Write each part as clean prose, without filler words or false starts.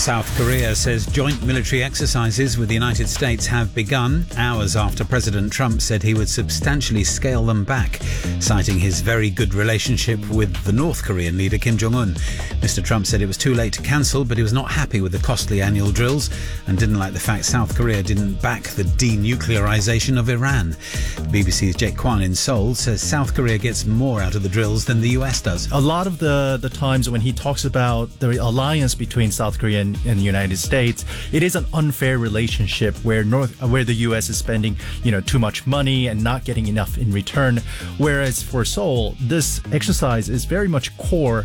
South Korea says joint military exercises with the United States have begun, hours after President Trump said he would substantially scale them back, citing his very good relationship with the North Korean leader Kim Jong-un. Mr. Trump said it was too late to cancel, but he was not happy with the costly annual drills and didn't like the fact South Korea didn't back the denuclearization of Iran. BBC's Jake Kwan in Seoul says South Korea gets more out of the drills than the US does. A lot of the times when he talks about the alliance between South Korea and the United States, it is an unfair relationship where the U.S. is spending, too much money and not getting enough in return. Whereas for Seoul, this exercise is very much core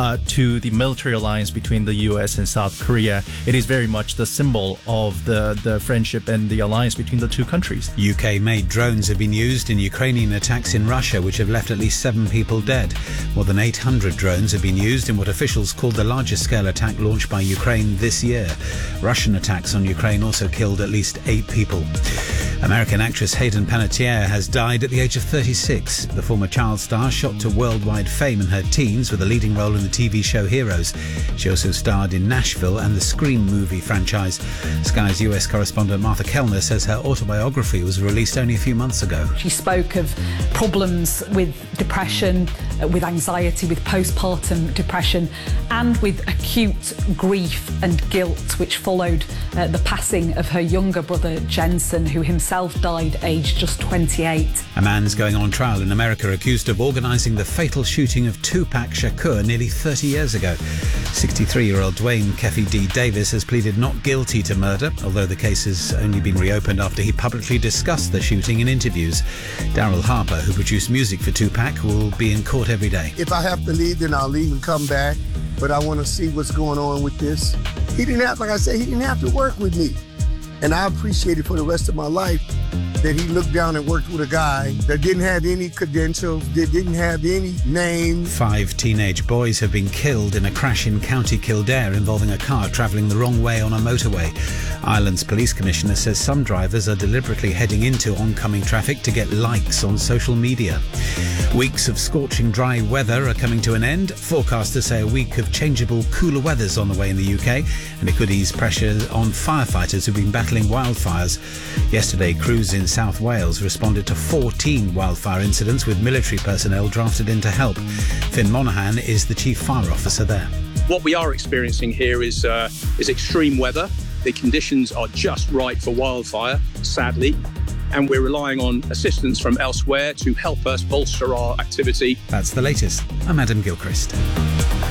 to the military alliance between the U.S. and South Korea. It is very much the symbol of the friendship and the alliance between the two countries. UK-made drones have been used in Ukrainian attacks in Russia, which have left at least 7 people dead. More than 800 drones have been used in what officials called the largest scale attack launched by Ukraine this year. Russian attacks on Ukraine also killed at least 8 people. American actress Hayden Panettiere has died at the age of 36. The former child star shot to worldwide fame in her teens with a leading role in the TV show Heroes. She also starred in Nashville and the Scream movie franchise. Sky's US correspondent Martha Kellner says her autobiography was released only a few months ago. She spoke of problems with depression, with anxiety, with postpartum depression, and with acute grief and guilt, which followed the passing of her younger brother Jensen, who himself died aged just 28. A man's going on trial in America accused of organising the fatal shooting of Tupac Shakur nearly 30 years ago. 63-year-old Dwayne Keffe D. Davis has pleaded not guilty to murder, although the case has only been reopened after he publicly discussed the shooting in interviews. Daryl Harper, who produced music for Tupac, will be in court every day. If I have to leave, then I'll leave and come back. But I want to see what's going on with this. He didn't have to work with me. And I appreciate it for the rest of my life that he looked down and worked with a guy that didn't have any credentials, that didn't have any name. 5 teenage boys have been killed in a crash in County Kildare involving a car travelling the wrong way on a motorway. Ireland's police commissioner says some drivers are deliberately heading into oncoming traffic to get likes on social media. Weeks of scorching dry weather are coming to an end. Forecasters say a week of changeable cooler weather's on the way in the UK, and it could ease pressure on firefighters who've been battling wildfires. Yesterday, crews in South Wales responded to 14 wildfire incidents with military personnel drafted in to help. Finn Monaghan is the chief fire officer there. What we are experiencing here is extreme weather. The conditions are just right for wildfire, sadly, and we're relying on assistance from elsewhere to help us bolster our activity. That's the latest. I'm Adam Gilchrist.